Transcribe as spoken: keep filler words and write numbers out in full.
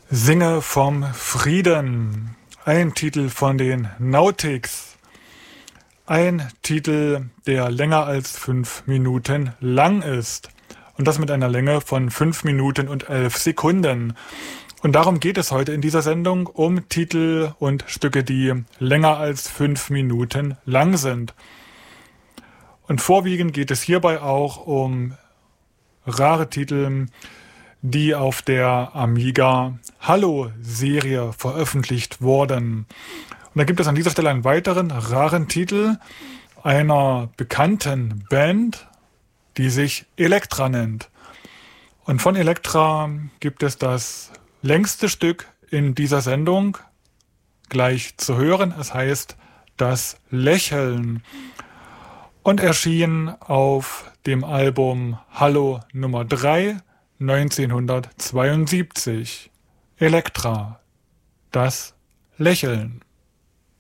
Singe vom Frieden. Ein Titel von den Nautics. Ein Titel, der länger als fünf Minuten lang ist. Und das mit einer Länge von fünf Minuten und elf Sekunden. Und darum geht es heute in dieser Sendung, um Titel und Stücke, die länger als fünf Minuten lang sind. Und vorwiegend geht es hierbei auch um rare Titel, die auf der Amiga Hallo-Serie veröffentlicht wurden. Und da gibt es an dieser Stelle einen weiteren raren Titel einer bekannten Band, die sich Elektra nennt. Und von Elektra gibt es das längste Stück in dieser Sendung gleich zu hören. Es heißt Das Lächeln und erschien auf dem Album Hallo Nummer drei neunzehnhundertzweiundsiebzig. Elektra, Das Lächeln.